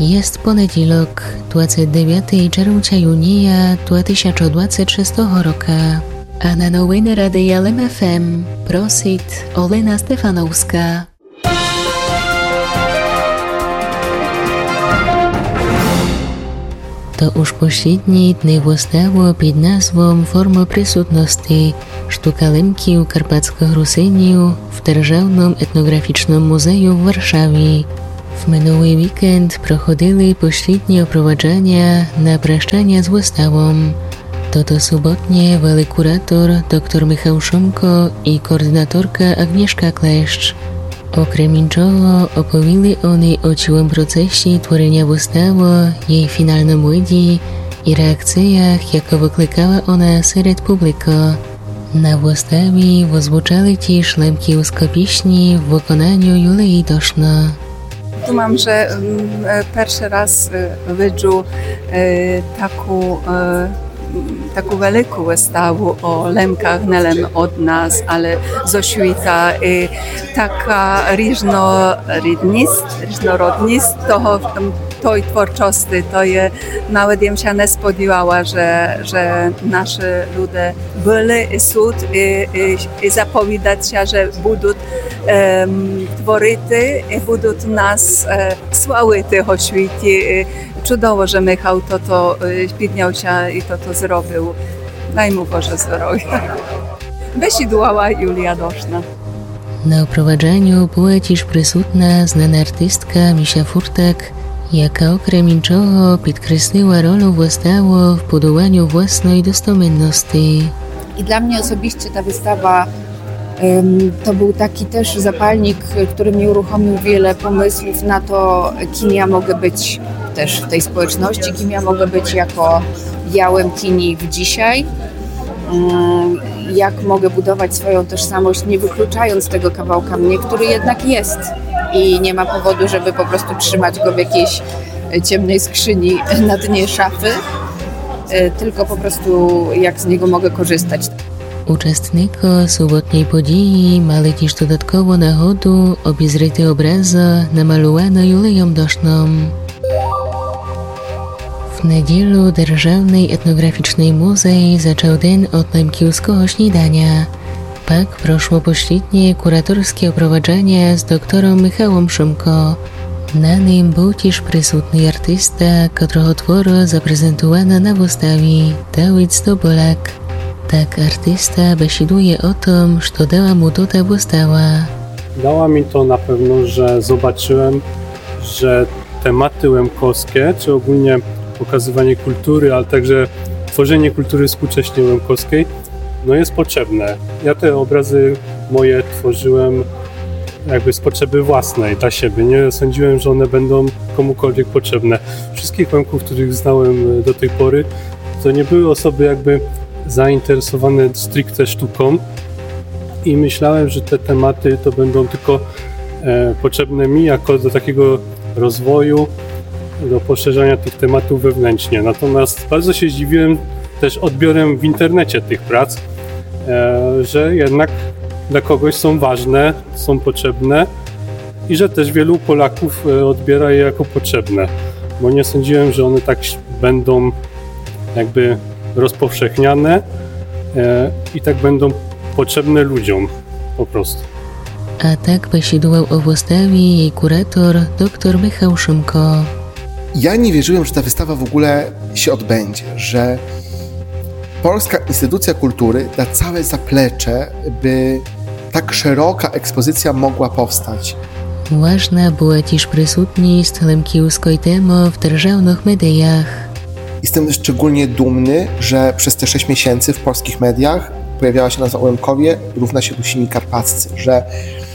Jest poniedziałek, 29 czerwca junia 2026 roku, a na nowiny Radia LEM FM prosit Olena Stefanowska. To już pośrednie dni powstało pod nazwą Forma Присутності Sztuka Lemki Karpackiego Rusyniu w Державному etnograficznym muzeum w Warszawie. W minuły weekend prochodzili pośrednie oprowadzania na praszczania z wystawą. To sobotnie weli kurator dr Michał Szumko i koordynatorka Agnieszka Kleszcz. Okrem inczego opowiedzieli oni o całym procesie tworzenia wystawy, jej finalnym wyjdzie i reakcjach, jakie wyklikała ona wśród publiki. Na wystawie wyzwyczali też lemkijskie pieśni w wykonaniu Julii Doszno. Думам, że перший раз виджу таку велику виставу о лемках, не лем од нас, але зо світа. Така різнородність того тої творчості, то є, навіть я ще не сподівала, що наші люди були і суд, і заповідаться, що будуть творити і будуть нас славити у світі. Чудово, że Michał to піднявся і to зробив. Дай йому Боже здоров'я. Висідувала Юлія Doszna. Na oprowadzaniu była też przysutna znana artystka Misia Furtak, jaka okrem inczego podkreśliła rolę wystawy w budowaniu własnej dostosowaności. I dla mnie osobiście ta wystawa to był taki też zapalnik, który mi uruchomił wiele pomysłów na to, kim ja mogę być też w tej społeczności, kim ja mogę być jako białym kini w dzisiaj, jak mogę budować swoją tożsamość, nie wykluczając tego kawałka mnie, który jednak jest i nie ma powodu, żeby po prostu trzymać go w jakiejś ciemnej skrzyni na dnie szafy, tylko po prostu jak z niego mogę korzystać. Uczestnicy sobotniej podії mali też dodatkowo nagodu obejrzeć obrazy namalowane Julią Doszną. W niedzielę Державний etnograficzny muzej zaczął dzień od lemkijskiego śniadania. Pak proszło pośrednie kuratorskie oprowadzanie z doktorem Michałem Szumko. Na nim był też przysutny artysta, którego twory zaprezentowano na wystawie, Dawid Stobolak. Tak artysta besiduje o tym, co dała mu ta wystawa. Dała mi to na pewno, że zobaczyłem, że tematy łemkowskie, czy ogólnie pokazywanie kultury, ale także tworzenie kultury współcześnie łemkowskiej, no jest potrzebne. Ja te obrazy moje tworzyłem jakby z potrzeby własnej, dla siebie. Nie sądziłem, że one będą komukolwiek potrzebne. Wszystkich Łemków, których znałem do tej pory, to nie były osoby jakby zainteresowane stricte sztuką i myślałem, że te tematy to będą tylko potrzebne mi jako do takiego rozwoju, do poszerzania tych tematów wewnętrznie. Natomiast bardzo się zdziwiłem też odbiorem w internecie tych prac, że jednak dla kogoś są ważne, są potrzebne i że też wielu Polaków odbiera je jako potrzebne, bo nie sądziłem, że one tak będą jakby rozpowszechniane i tak będą potrzebne ludziom po prostu. A tak besidował o wystawie jej kurator dr Michał Szumko. Ja nie wierzyłem, że ta wystawa w ogóle się odbędzie, że Polska Instytucja Kultury da całe zaplecze, by tak szeroka ekspozycja mogła powstać. Ważna była też przysutność lemkijskiej temy w державnych mediach. Jestem szczególnie dumny, że przez te 6 miesięcy w polskich mediach pojawiała się nazwa Łemkowie równa się Rusini Karpaccy, że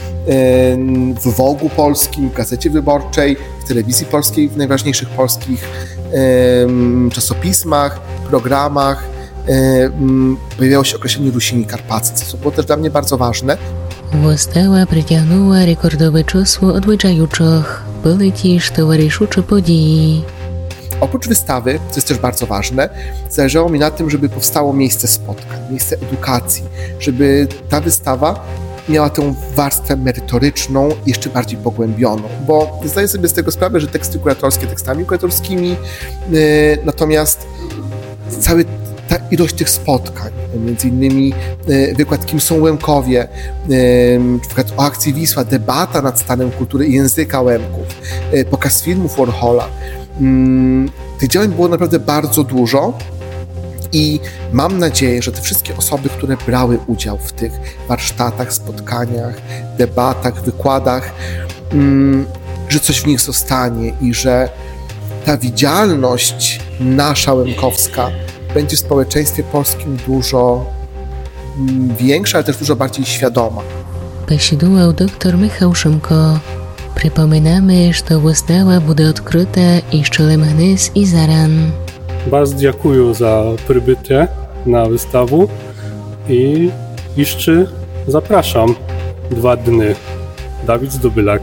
w Wogu Polskim, w Gazecie Wyborczej, w Telewizji Polskiej, w najważniejszych polskich czasopismach, programach pojawiało się określenie Rusini Karpaccy, co było też dla mnie bardzo ważne. Wystawa przyciągnęła rekordowe czasło odwiedzających, byli też towarzysze podii. Oprócz wystawy, co jest też bardzo ważne, zależało mi na tym, żeby powstało miejsce spotkań, miejsce edukacji, żeby ta wystawa miała tę warstwę merytoryczną, jeszcze bardziej pogłębioną, bo zdaję sobie z tego sprawę, że teksty kuratorskie tekstami kuratorskimi, natomiast ta ilość tych spotkań, między innymi wykład Kim są Łemkowie, na przykład o akcji Wisła, debata nad stanem kultury i języka Łemków, pokaz filmów Warhola. Tych działań było naprawdę bardzo dużo i mam nadzieję, że te wszystkie osoby, które brały udział w tych warsztatach, spotkaniach, debatach, wykładach, że coś w nich zostanie i że ta widzialność nasza łemkowska będzie w społeczeństwie polskim dużo większa, ale też dużo bardziej świadoma. Посідував доктор Михал Шумко. Припоминаємо, що вистава буде відкрита і щолем гниз і заран. Bardzo dziękuję za przybycie na wystawę i jeszcze zapraszam 2 dni. Dawid Zdobylak.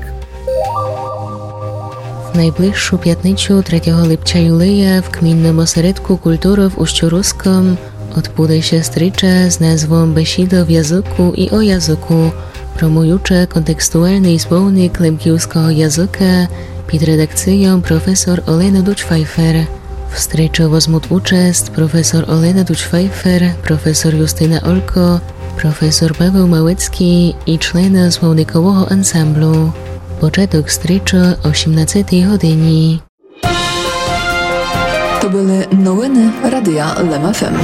В найближчу п'ятницю 3 липця юлея в Кмінному осередку культури в Ущуруськом odbędzie strycza z nazwą Besida w języku i o języku, promująca kontekstualny słownik lemkiewskiego języka pod redakcją profesor Olena Duć-Pfeiffer. W stryczu wezmą uczest profesor Olena Duć-Pfeiffer, profesor Justyna Olko, profesor Paweł Małecki i człeny słownikowego ansamblu. Początek stryczu 18 godzinie. To były nowiny Radia Lem FM.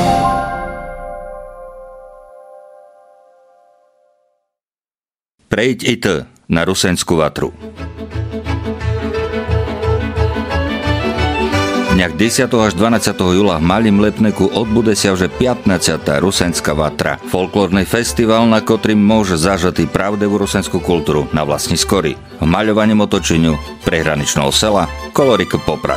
Prejď i ty na Rusenskú vatru. Dňach 10. až 12. júla v Malým Lepneku odbude sa už 15. Rusenská vatra. Folklórny festival, na ktorým môže zažať pravdivú rusenskú kultúru na vlastní skory. V maľovaním otočeniu prehraničného sela Kolorik Poprad.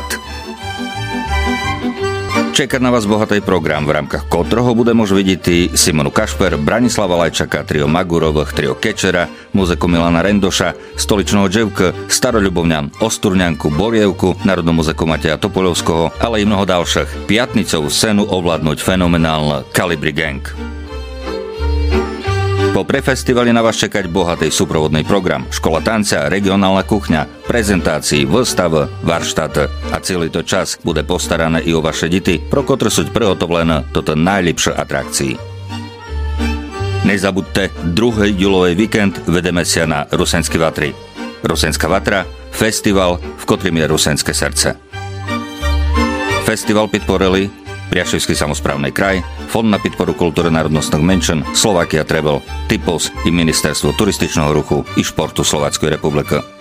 Čeká na vás bohatý program, v rámkach ktorého bude môcť vidieť Simonu Kašper, Branislava Lajčaka, trio Magurových, trio Kečera, muziku Milana Rendoša, stoličného Dževka, Staroľubovňan, Osturňanku, Borievku, národnú muziku Mateja Topoľovského, ale i mnoho ďalších. Piatnicovú scénu ovládnuť fenomenálne Calibri Gang. Po prefestivali na vás čekať bohatý súprovodný program, škola tanca, regionálna kuchňa, prezentácií, výstav, varštat a celý to čas bude postarané i o vaše deti, pro ktoré sú prihotovlené toto najlepšie atrakcii. Nezabudte, 2. júlový víkend vedeme sa na Rusenské vatry. Rusenská vatra, festival, v ktorým je rusenské srdce. Festival podporili Priaševský samosprávny kraj, Fond na podporu kultúry národnostných menšín, Slovakia Travel, Typos i Ministerstvo turističného ruchu i športu Slovenskej republiky.